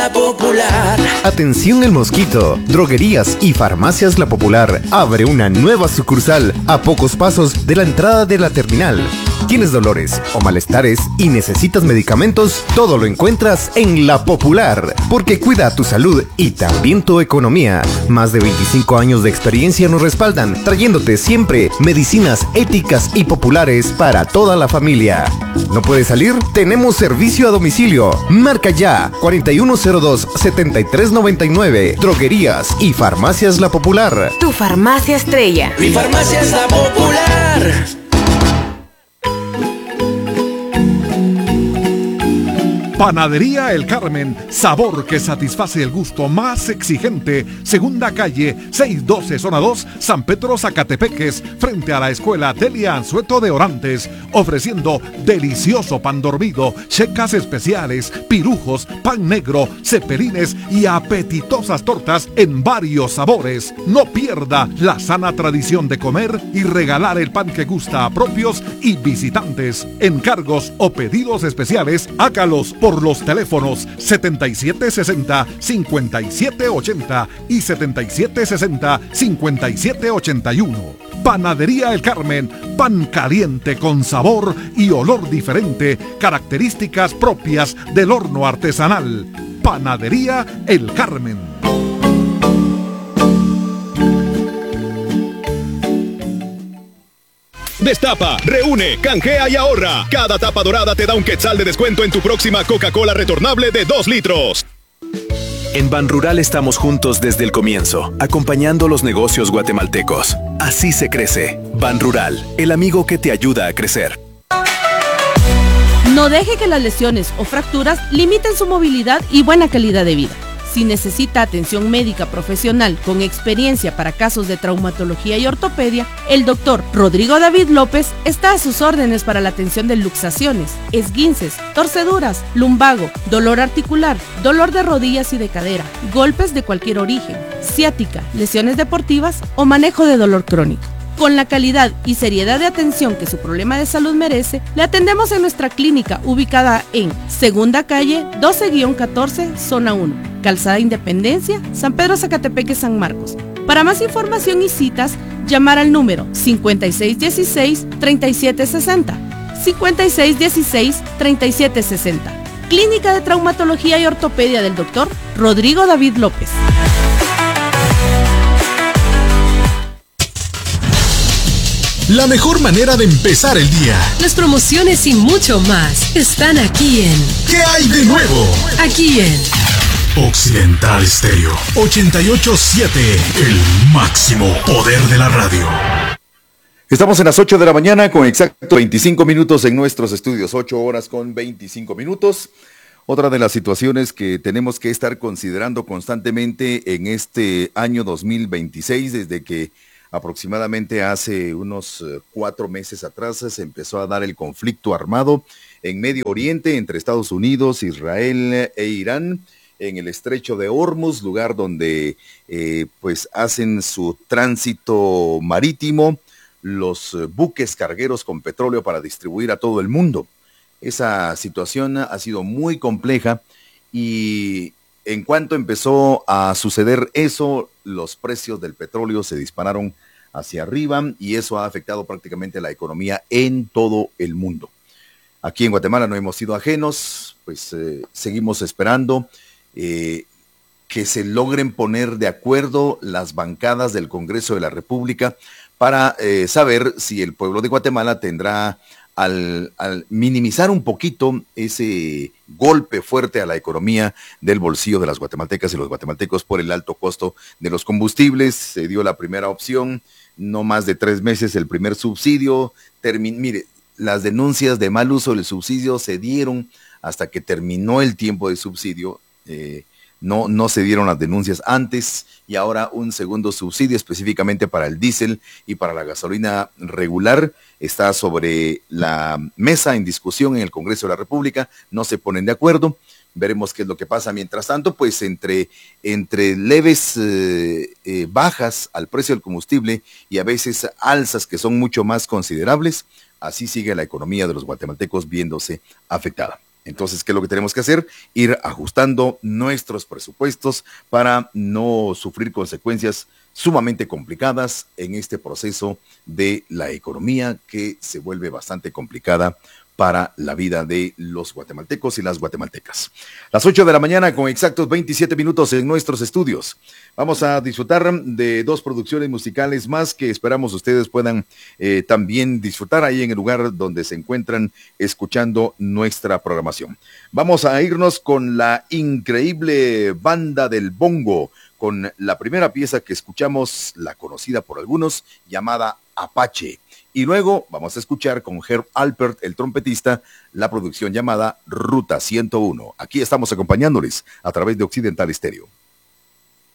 Popular. Atención El Mosquito, Droguerías y Farmacias La Popular abre una nueva sucursal a pocos pasos de la entrada de la terminal. ¿Tienes dolores o malestares y necesitas medicamentos? Todo lo encuentras en La Popular, porque cuida tu salud y también tu economía. Más de 25 años de experiencia nos respaldan, trayéndote siempre medicinas éticas y populares para toda la familia. ¿No puedes salir? Tenemos servicio a domicilio. Marca ya 4102-7399. Droguerías y Farmacias La Popular. Tu farmacia estrella. Mi farmacia es La Popular. Panadería El Carmen, sabor que satisface el gusto más exigente. Segunda calle, 612 zona 2, San Pedro Zacatepeques, frente a la escuela Delia Anzueto de Orantes, ofreciendo delicioso pan dormido, checas especiales, pirujos, pan negro, cepelines y apetitosas tortas en varios sabores. No pierda la sana tradición de comer y regalar el pan que gusta a propios y visitantes. Encargos o pedidos especiales, hágalos por los teléfonos 7760-5780 y 7760-5781. Panadería El Carmen, pan caliente con sabor y olor diferente, características propias del horno artesanal. Panadería El Carmen. Destapa, reúne, canjea y ahorra. Cada tapa dorada te da un quetzal de descuento en tu próxima Coca-Cola retornable de 2 litros. En Banrural estamos juntos desde el comienzo, acompañando los negocios guatemaltecos. Así se crece. Banrural, el amigo que te ayuda a crecer. No deje que las lesiones o fracturas limiten su movilidad y buena calidad de vida. Si necesita atención médica profesional con experiencia para casos de traumatología y ortopedia, el doctor Rodrigo David López está a sus órdenes para la atención de luxaciones, esguinces, torceduras, lumbago, dolor articular, dolor de rodillas y de cadera, golpes de cualquier origen, ciática, lesiones deportivas o manejo de dolor crónico. Con la calidad y seriedad de atención que su problema de salud merece, le atendemos en nuestra clínica ubicada en Segunda Calle 12-14, Zona 1, Calzada Independencia, San Pedro Zacatepeque, San Marcos. Para más información y citas, llamar al número 5616-3760, 5616-3760. Clínica de Traumatología y Ortopedia del Dr. Rodrigo David López. La mejor manera de empezar el día. Las promociones y mucho más están aquí en ¿Qué hay de nuevo? Aquí en Occidental Stereo 88.7, el máximo poder de la radio. Estamos en las 8 de la mañana con exacto 25 minutos en nuestros estudios, 8 horas con 25 minutos. Otra de las situaciones que tenemos que estar considerando constantemente en este año 2026, desde que aproximadamente hace unos 4 meses atrás se empezó a dar el conflicto armado en Medio Oriente entre Estados Unidos, Israel e Irán, en el estrecho de Hormuz, lugar donde pues hacen su tránsito marítimo los buques cargueros con petróleo para distribuir a todo el mundo. Esa situación ha sido muy compleja y en cuanto empezó a suceder eso, los precios del petróleo se dispararon hacia arriba y eso ha afectado prácticamente la economía en todo el mundo. Aquí en Guatemala no hemos sido ajenos, pues seguimos esperando que se logren poner de acuerdo las bancadas del Congreso de la República para saber si el pueblo de Guatemala tendrá al minimizar un poquito ese golpe fuerte a la economía del bolsillo de las guatemaltecas y los guatemaltecos por el alto costo de los combustibles. Se dio la primera opción, no más de 3 meses el primer subsidio. Mire, las denuncias de mal uso del subsidio se dieron hasta que terminó el tiempo de subsidio. No se dieron las denuncias antes y ahora un segundo subsidio específicamente para el diésel y para la gasolina regular está sobre la mesa en discusión en el Congreso de la República. No se ponen de acuerdo. Veremos qué es lo que pasa. Mientras tanto, pues entre leves bajas al precio del combustible y a veces alzas que son mucho más considerables, así sigue la economía de los guatemaltecos viéndose afectada. Entonces, ¿qué es lo que tenemos que hacer? Ir ajustando nuestros presupuestos para no sufrir consecuencias sumamente complicadas en este proceso de la economía que se vuelve bastante complicada para la vida de los guatemaltecos y las guatemaltecas. Las 8 de la mañana con exactos 27 minutos en nuestros estudios. Vamos a disfrutar de 2 producciones musicales más que esperamos ustedes puedan también disfrutar ahí en el lugar donde se encuentran escuchando nuestra programación. Vamos a irnos con la increíble Banda del Bongo, con la primera pieza que escuchamos, la conocida por algunos, llamada Apache. Y luego vamos a escuchar con Herb Alpert, el trompetista, la producción llamada Ruta 101. Aquí estamos acompañándoles a través de Occidental Estéreo.